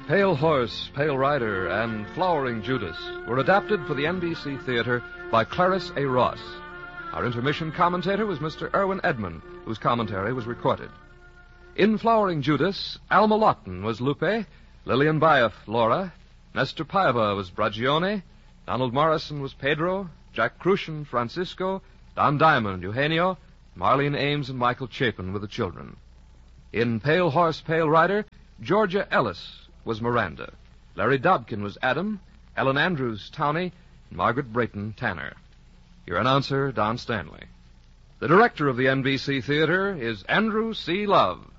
Pale Horse, Pale Rider, and Flowering Judas were adapted for the NBC Theater by Clarice A. Ross. Our intermission commentator was Mr. Irwin Edmund, whose commentary was recorded. In Flowering Judas, Alma Lawton was Lupe, Lillian Baeff, Laura, Nestor Paiva was Bragione, Donald Morrison was Pedro, Jack Crucian, Francisco, Don Diamond, Eugenio, Marlene Ames and Michael Chapin were the children. In Pale Horse, Pale Rider, Georgia Ellis was Miranda. Larry Dobkin was Adam, Ellen Andrews, Townie, and Margaret Brayton, Tanner. Your announcer, Don Stanley. The director of the NBC Theater is Andrew C. Love.